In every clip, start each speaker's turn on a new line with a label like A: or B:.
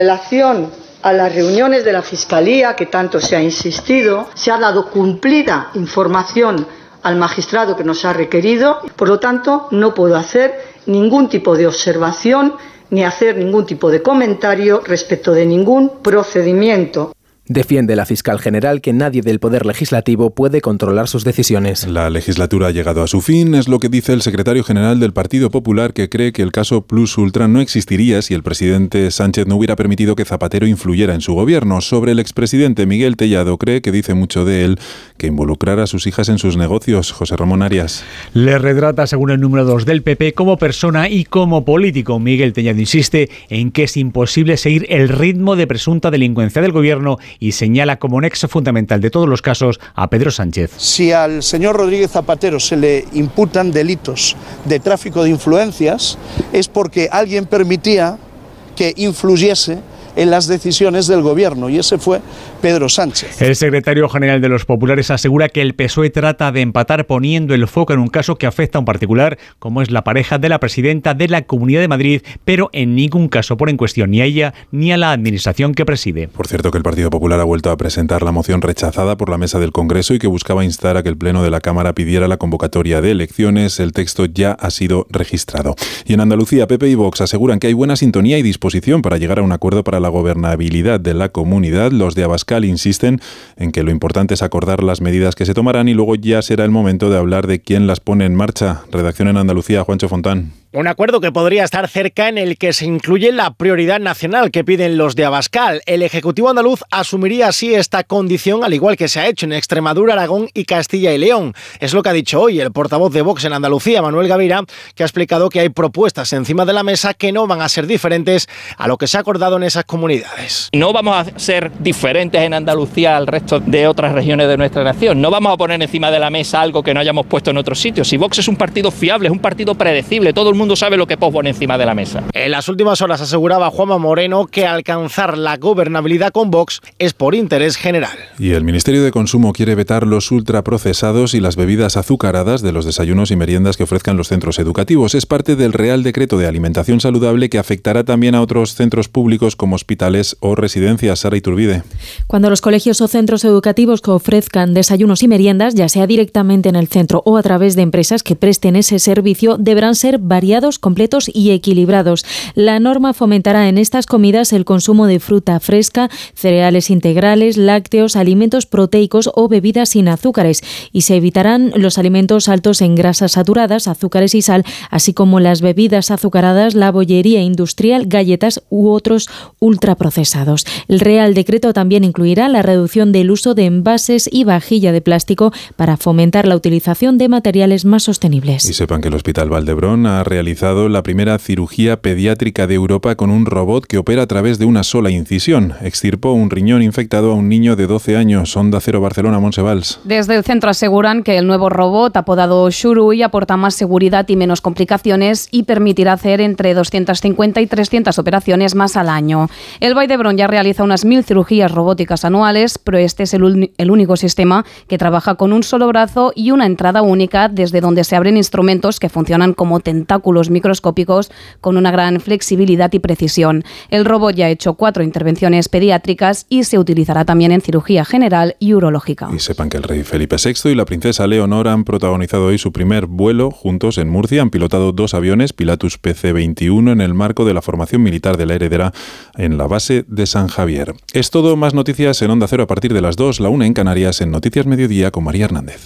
A: En relación a las reuniones de la Fiscalía, que tanto se ha insistido, se ha dado cumplida información al magistrado que nos ha requerido. Por lo tanto, no puedo hacer ningún tipo de observación ni hacer ningún tipo de comentario respecto de ningún procedimiento.
B: Defiende la fiscal general que nadie del Poder Legislativo puede controlar sus decisiones.
C: La legislatura ha llegado a su fin, es lo que dice el secretario general del Partido Popular, que cree que el caso Plus Ultra no existiría si el presidente Sánchez no hubiera permitido que Zapatero influyera en su gobierno. Sobre el expresidente Miguel Tellado, cree que dice mucho de él que involucrar a sus hijas en sus negocios. José Ramón Arias.
D: Le retrata, según el número 2 del PP, como persona y como político. Miguel Tellado insiste en que es imposible seguir el ritmo de presunta delincuencia del gobierno y señala como nexo fundamental de todos los casos a Pedro Sánchez.
E: Si al señor Rodríguez Zapatero se le imputan delitos de tráfico de influencias, es porque alguien permitía que influyese en las decisiones del gobierno, y ese fue Pedro Sánchez.
D: El secretario general de los populares asegura que el PSOE trata de empatar poniendo el foco en un caso que afecta a un particular, como es la pareja de la presidenta de la Comunidad de Madrid, pero en ningún caso pone en cuestión ni a ella ni a la administración que preside.
C: Por cierto, que el Partido Popular ha vuelto a presentar la moción rechazada por la mesa del Congreso y que buscaba instar a que el Pleno de la Cámara pidiera la convocatoria de elecciones. El texto ya ha sido registrado. Y en Andalucía, PP y Vox aseguran que hay buena sintonía y disposición para llegar a un acuerdo para la gobernabilidad de la comunidad. Los de Abascal insisten en que lo importante es acordar las medidas que se tomarán y luego ya será el momento de hablar de quién las pone en marcha. Redacción en Andalucía, Juancho Fontán.
F: Un acuerdo que podría estar cerca, en el que se incluye la prioridad nacional que piden los de Abascal. El Ejecutivo andaluz asumiría así esta condición, al igual que se ha hecho en Extremadura, Aragón y Castilla y León. Es lo que ha dicho hoy el portavoz de Vox en Andalucía, Manuel Gavira, que ha explicado que hay propuestas encima de la mesa que no van a ser diferentes a lo que se ha acordado en esas comunidades.
G: No vamos a ser diferentes en Andalucía al resto de otras regiones de nuestra nación. No vamos a poner encima de la mesa algo que no hayamos puesto en otros sitios. Si Vox es un partido fiable, es un partido predecible, todo el mundo sabe lo que pone encima de la mesa.
F: En las últimas horas aseguraba Juanma Moreno que alcanzar la gobernabilidad con Vox es por interés general.
C: Y el Ministerio de Consumo quiere vetar los ultraprocesados y las bebidas azucaradas de los desayunos y meriendas que ofrezcan los centros educativos. Es parte del Real Decreto de Alimentación Saludable que afectará también a otros centros públicos como hospitales o residencias. Sara Iturbide.
H: Cuando los colegios o centros educativos que ofrezcan desayunos y meriendas, ya sea directamente en el centro o a través de empresas que presten ese servicio, deberán ser variados, completos y equilibrados. La norma fomentará en estas comidas el consumo de fruta fresca, cereales integrales, lácteos, alimentos proteicos o bebidas sin azúcares, y se evitarán los alimentos altos en grasas saturadas, azúcares y sal, así como las bebidas azucaradas, la bollería industrial, galletas u otros ultraprocesados. El Real Decreto también incluirá la reducción del uso de envases y vajilla de plástico para fomentar la utilización de materiales más sostenibles.
C: Y sepan que el Hospital Valdebrón ha realizado la primera cirugía pediátrica de Europa con un robot que opera a través de una sola incisión. Extirpó un riñón infectado a un niño de 12 años. Onda Cero Barcelona, Montse Valls.
I: Desde el centro aseguran que el nuevo robot, apodado Shurui, aporta más seguridad y menos complicaciones y permitirá hacer entre 250 y 300 operaciones más al año. El Valdebrón ya realiza unas 1000 cirugías robóticas anuales, pero este es el único sistema que trabaja con un solo brazo y una entrada única desde donde se abren instrumentos que funcionan como tentáculos microscópicos con una gran flexibilidad y precisión. El robot ya ha hecho 4 intervenciones pediátricas y se utilizará también en cirugía general y urológica.
C: Y sepan que el rey Felipe VI y la princesa Leonor han protagonizado hoy su primer vuelo juntos en Murcia. Han pilotado 2 aviones Pilatus PC-21 en el marco de la formación militar de la heredera en la base de San Javier. Es todo, más noticias en Onda Cero a partir de las 2, la 1 en Canarias, en Noticias Mediodía con María Hernández.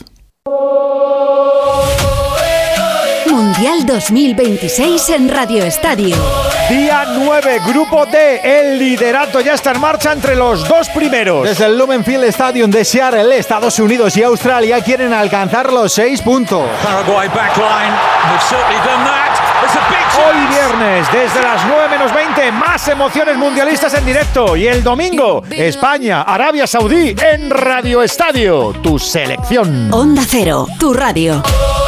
J: Mundial 2026 en Radio Estadio.
K: Día 9, Grupo D. El liderato ya está en marcha entre los 2 primeros.
L: Desde el Lumenfield Stadium de Seattle, Estados Unidos y Australia quieren alcanzar los 6 puntos.
K: Paraguay backline. They've certainly done that. It's a big chance. Hoy viernes, desde las 9:20, más emociones mundialistas en directo. Y el domingo, España, Arabia Saudí en Radio Estadio. Tu selección.
J: Onda Cero, tu radio.